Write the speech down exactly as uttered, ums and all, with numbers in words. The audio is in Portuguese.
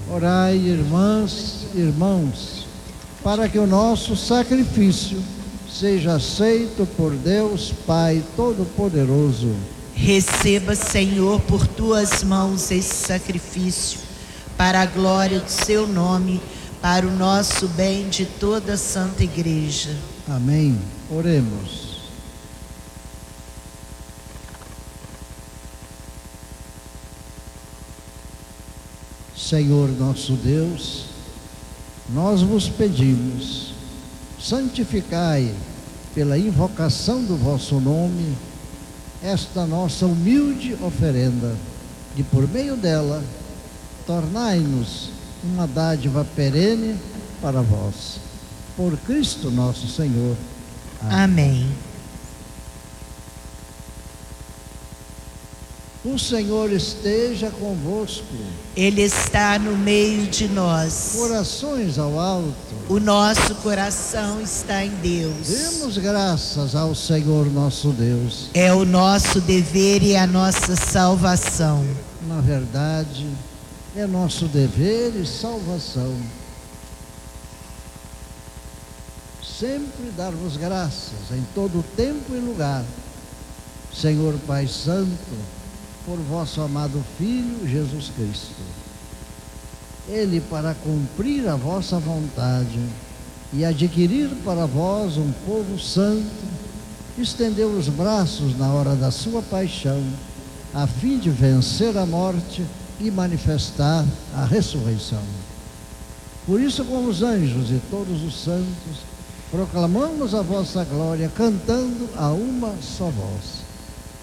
Orai, irmãs, irmãos, para que o nosso sacrifício seja aceito por Deus Pai Todo-Poderoso. Receba, Senhor, por tuas mãos esse sacrifício, para a glória do seu nome, para o nosso bem de toda a Santa Igreja. Amém. Oremos. Senhor nosso Deus, nós vos pedimos, santificai pela invocação do vosso nome esta nossa humilde oferenda, e por meio dela tornai-nos uma dádiva perene para vós. Por Cristo nosso Senhor. Amém. Amém. O Senhor esteja convosco. Ele está no meio de nós. Corações ao alto. O nosso coração está em Deus. Demos graças ao Senhor nosso Deus. É o nosso dever e a nossa salvação. Na verdade, é nosso dever e salvação sempre dar-vos graças em todo tempo e lugar, Senhor Pai Santo, por vosso amado Filho Jesus Cristo. Ele, para cumprir a vossa vontade e adquirir para vós um povo santo, estendeu os braços na hora da sua paixão, a fim de vencer a morte e manifestar a ressurreição. Por isso, com os anjos e todos os santos, proclamamos a vossa glória, cantando a uma só voz.